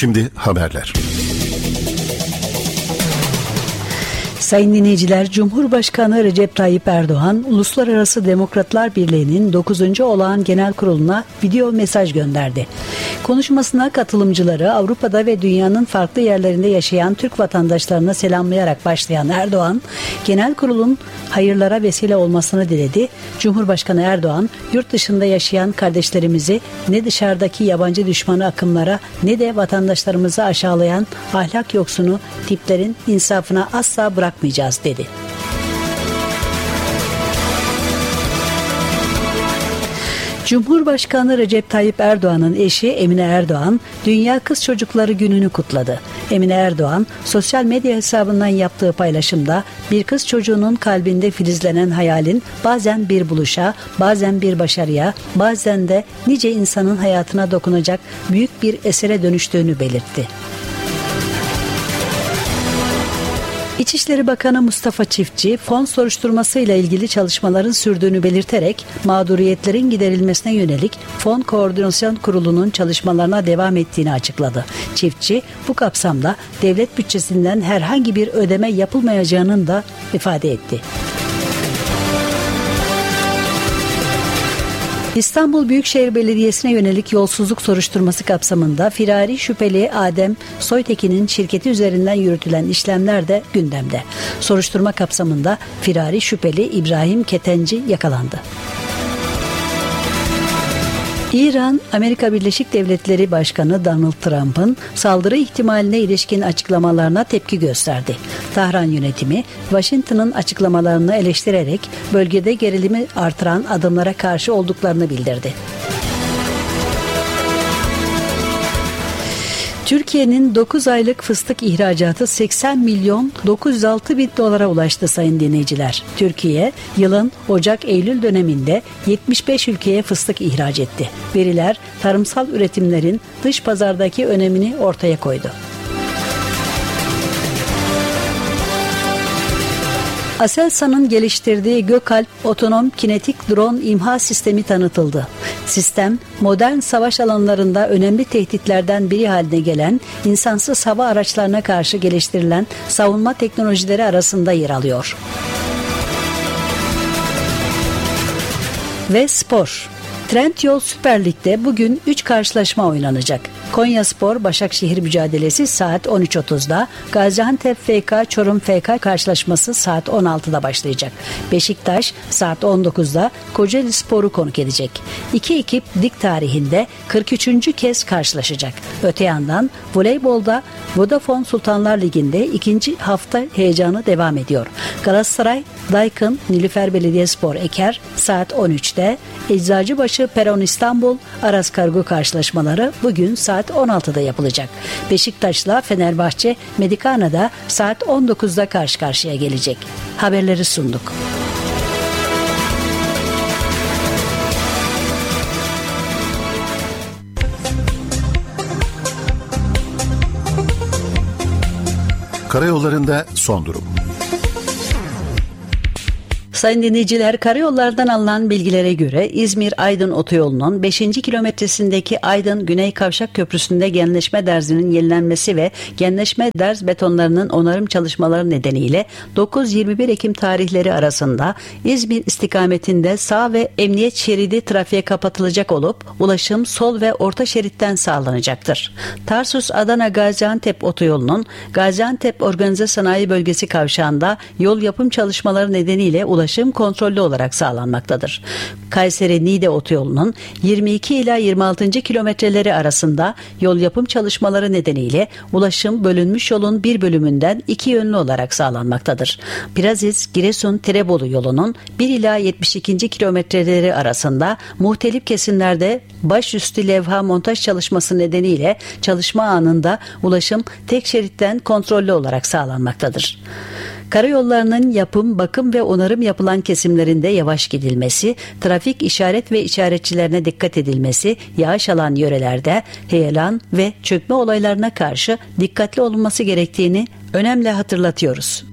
Şimdi haberler. Sayın dinleyiciler, Cumhurbaşkanı Recep Tayyip Erdoğan, Uluslararası Demokratlar Birliği'nin 9. Olağan Genel Kurulu'na video mesaj gönderdi. Konuşmasına katılımcıları Avrupa'da ve dünyanın farklı yerlerinde yaşayan Türk vatandaşlarına selamlayarak başlayan Erdoğan, Genel Kurulun hayırlara vesile olmasını diledi. Cumhurbaşkanı Erdoğan, yurt dışında yaşayan kardeşlerimizi ne dışarıdaki yabancı düşmanı akımlara ne de vatandaşlarımızı aşağılayan ahlak yoksunu tiplerin insafına asla bırakmayacağız dedi. Cumhurbaşkanı Recep Tayyip Erdoğan'ın eşi Emine Erdoğan, Dünya Kız Çocukları Günü'nü kutladı. Emine Erdoğan, sosyal medya hesabından yaptığı paylaşımda bir kız çocuğunun kalbinde filizlenen hayalin bazen bir buluşa, bazen bir başarıya, bazen de nice insanın hayatına dokunacak büyük bir esere dönüştüğünü belirtti. İçişleri Bakanı Mustafa Çiftçi, fon soruşturmasıyla ilgili çalışmaların sürdüğünü belirterek mağduriyetlerin giderilmesine yönelik Fon Koordinasyon Kurulu'nun çalışmalarına devam ettiğini açıkladı. Çiftçi, bu kapsamda devlet bütçesinden herhangi bir ödeme yapılmayacağını da ifade etti. İstanbul Büyükşehir Belediyesi'ne yönelik yolsuzluk soruşturması kapsamında firari şüpheli Adem Soytekin'in şirketi üzerinden yürütülen işlemler de gündemde. Soruşturma kapsamında firari şüpheli İbrahim Ketenci yakalandı. İran, Amerika Birleşik Devletleri Başkanı Donald Trump'ın saldırı ihtimaline ilişkin açıklamalarına tepki gösterdi. Tahran yönetimi, Washington'ın açıklamalarını eleştirerek bölgede gerilimi artıran adımlara karşı olduklarını bildirdi. Türkiye'nin 9 aylık fıstık ihracatı 80 milyon 906 bin dolara ulaştı sayın dinleyiciler. Türkiye yılın Ocak-Eylül döneminde 75 ülkeye fıstık ihraç etti. Veriler tarımsal üretimlerin dış pazardaki önemini ortaya koydu. Aselsan'ın geliştirdiği Gökalp otonom kinetik drone imha sistemi tanıtıldı. Sistem, modern savaş alanlarında önemli tehditlerden biri haline gelen insansız hava araçlarına karşı geliştirilen savunma teknolojileri arasında yer alıyor. Ve spor. Trendyol Süper Lig'de bugün 3 karşılaşma oynanacak. Konyaspor Başakşehir mücadelesi saat 13.30'da, Gaziantep FK Çorum FK karşılaşması saat 16'da başlayacak. Beşiktaş saat 19'da Kocaeli Spor'u konuk edecek. İki ekip lig tarihinde 43. kez karşılaşacak. Öte yandan voleybolda Vodafone Sultanlar Ligi'nde ikinci hafta heyecanı devam ediyor. Galatasaray Daikin Nilüfer Belediyespor Eker saat 13'te, Eczacıbaşı Peron İstanbul Aras Kargo karşılaşmaları bugün saat 16'da yapılacak. Beşiktaş'la Fenerbahçe Medikana'da saat 19'da karşı karşıya gelecek. Haberleri sunduk. Karayollarında son durum. Sayın dinleyiciler, karayollardan alınan bilgilere göre İzmir-Aydın otoyolunun 5. kilometresindeki Aydın Güney Kavşak Köprüsü'nde genleşme derzinin yenilenmesi ve genleşme derz betonlarının onarım çalışmaları nedeniyle 9-21 Ekim tarihleri arasında İzmir istikametinde sağ ve emniyet şeridi trafiğe kapatılacak olup ulaşım sol ve orta şeritten sağlanacaktır. Tarsus-Adana-Gaziantep otoyolunun Gaziantep Organize Sanayi Bölgesi kavşağında yol yapım çalışmaları nedeniyle ulaşım kontrollü olarak sağlanmaktadır. Kayseri-Niğde otoyolunun 22 ila 26. kilometreleri arasında yol yapım çalışmaları nedeniyle ulaşım bölünmüş yolun bir bölümünden iki yönlü olarak sağlanmaktadır. Piraziz-Giresun-Tirebolu yolunun 1 ila 72. kilometreleri arasında muhtelif kesimlerde başüstü levha montaj çalışması nedeniyle çalışma anında ulaşım tek şeritten kontrollü olarak sağlanmaktadır. Karayollarının yapım, bakım ve onarım yapılan kesimlerinde yavaş gidilmesi, trafik işaret ve işaretçilerine dikkat edilmesi, yağış alan yörelerde heyelan ve çökme olaylarına karşı dikkatli olunması gerektiğini önemli hatırlatıyoruz.